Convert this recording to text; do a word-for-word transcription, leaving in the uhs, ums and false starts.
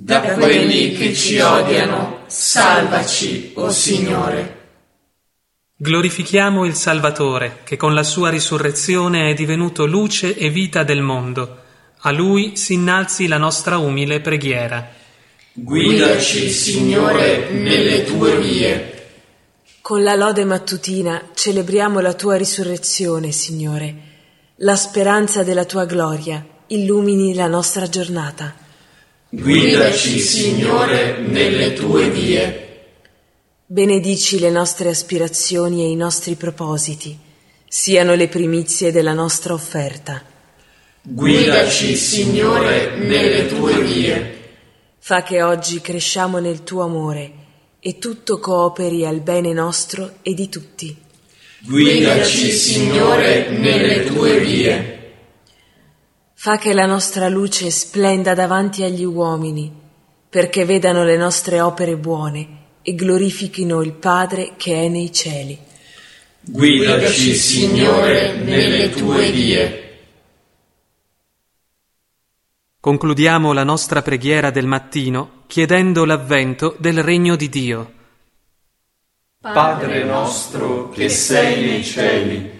Da quelli che ci odiano, salvaci, o Signore. Glorifichiamo il Salvatore, che con la sua risurrezione è divenuto luce e vita del mondo. A Lui si innalzi la nostra umile preghiera. Guidaci, Signore, nelle tue vie. Con la lode mattutina celebriamo la tua risurrezione, Signore. La speranza della tua gloria illumini la nostra giornata. Guidaci, Signore, nelle tue vie. Benedici le nostre aspirazioni e i nostri propositi, siano le primizie della nostra offerta. Guidaci, Signore, nelle tue vie. Fa che oggi cresciamo nel tuo amore e tutto cooperi al bene nostro e di tutti. Guidaci, Signore, nelle tue vie. Fa che la nostra luce splenda davanti agli uomini, perché vedano le nostre opere buone e glorifichino il Padre che è nei cieli. Guidaci, Signore, nelle tue vie. Concludiamo la nostra preghiera del mattino chiedendo l'avvento del regno di Dio. Padre nostro che sei nei cieli,